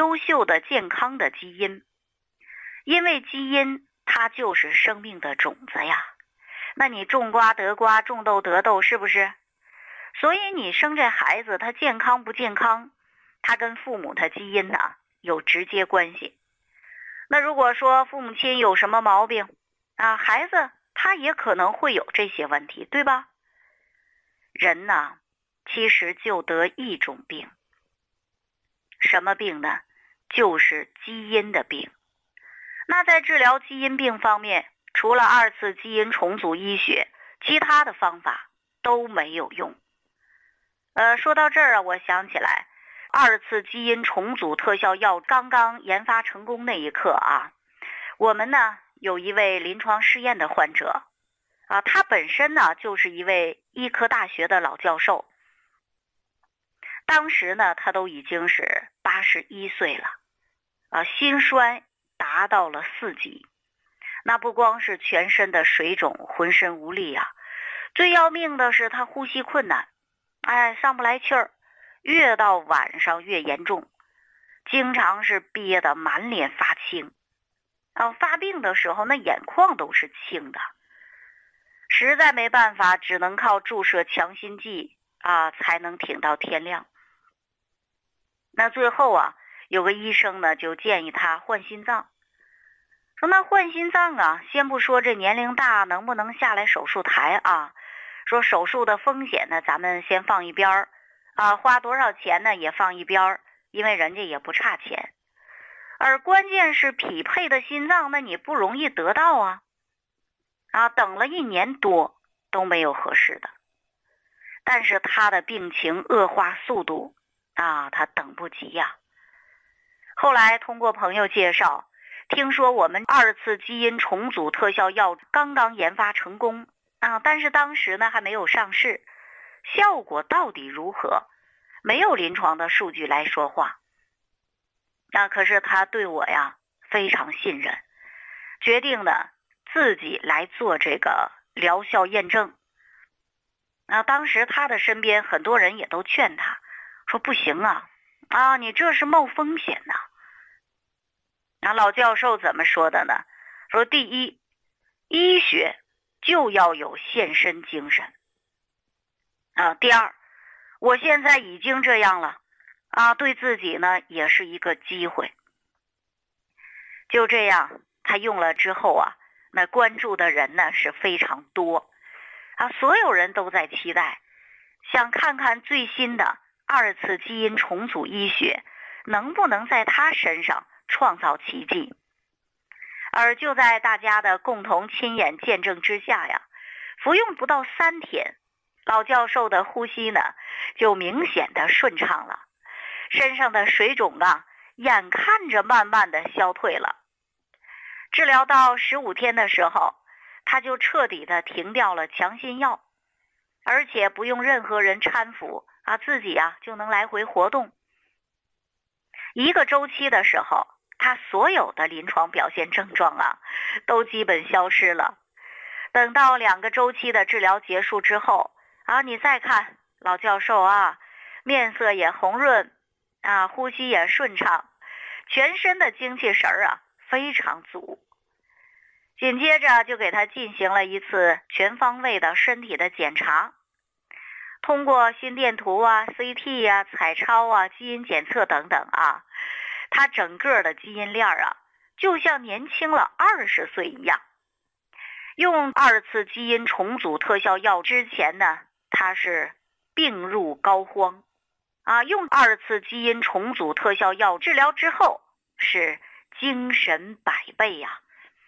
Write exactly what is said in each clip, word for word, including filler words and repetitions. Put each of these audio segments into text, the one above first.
优秀的健康的基因，因为基因它就是生命的种子呀。那你种瓜得瓜，种豆得豆，是不是？所以你生这孩子他健康不健康，他跟父母的基因呢有直接关系。那如果说父母亲有什么毛病啊，孩子他也可能会有这些问题，对吧？人呢其实就得一种病，什么病呢？就是基因的病。那在治疗基因病方面，除了二次基因重组医学，其他的方法都没有用。呃，说到这儿啊，我想起来，二次基因重组特效药刚刚研发成功那一刻啊，我们呢有一位临床试验的患者啊，他本身呢就是一位医科大学的老教授，当时呢他都已经是八十一岁了啊，心衰达到了四级。那不光是全身的水肿，浑身无力啊，最要命的是他呼吸困难，哎，上不来气儿，越到晚上越严重，经常是憋得满脸发青啊，发病的时候那眼眶都是青的，实在没办法，只能靠注射强心剂啊，才能挺到天亮。那最后啊，有个医生呢就建议他换心脏，说那换心脏啊，先不说这年龄大能不能下来手术台啊，说手术的风险呢咱们先放一边儿啊，花多少钱呢也放一边儿，因为人家也不差钱，而关键是匹配的心脏那你不容易得到啊啊，等了一年多都没有合适的，但是他的病情恶化速度啊，他等不及呀。后来通过朋友介绍，听说我们二次基因重组特效药刚刚研发成功啊，但是当时呢还没有上市，效果到底如何，没有临床的数据来说话。那可是他对我呀非常信任，决定呢自己来做这个疗效验证。那当时他的身边很多人也都劝他说不行啊，啊你这是冒风险呐。那老教授怎么说的呢？说第一，医学就要有献身精神啊。第二，我现在已经这样了啊，对自己呢也是一个机会。就这样，他用了之后啊，那关注的人呢是非常多啊，所有人都在期待，想看看最新的二次基因重组医学能不能在他身上创造奇迹。而就在大家的共同亲眼见证之下呀，服用不到三天，老教授的呼吸呢就明显的顺畅了，身上的水肿啊眼看着慢慢的消退了。治疗到十五天的时候，他就彻底的停掉了强心药，而且不用任何人搀扶啊，自己啊就能来回活动。一个周期的时候，他所有的临床表现症状啊都基本消失了。等到两个周期的治疗结束之后啊，你再看老教授啊，面色也红润啊，呼吸也顺畅，全身的精气神啊非常足。紧接着就给他进行了一次全方位的身体的检查，通过心电图啊、C T 啊、彩超啊、基因检测等等啊，他整个的基因链啊就像年轻了二十岁一样。用二次基因重组特效药之前呢，他是病入膏肓啊，用二次基因重组特效药治疗之后是精神百倍呀。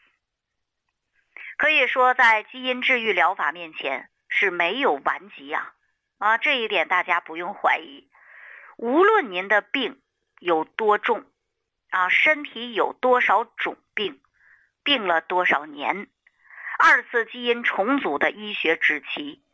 可以说在基因治愈疗法面前是没有顽疾呀啊，这一点大家不用怀疑。无论您的病有多重啊，身体有多少种病，病了多少年，二次基因重组的医学之旗